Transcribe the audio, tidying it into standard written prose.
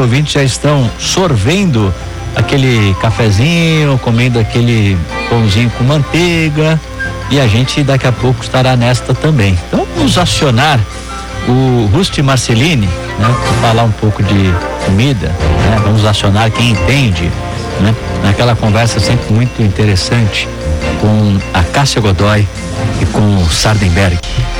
ouvintes já estão sorvendo aquele cafezinho, comendo aquele pãozinho com manteiga, e a gente daqui a pouco estará nesta também. Então vamos acionar o Rusty Marcelini, né, para falar um pouco de comida, né? Vamos acionar quem entende, né? Naquela conversa sempre muito interessante com a Cássia Godoy e com o Sardenberg.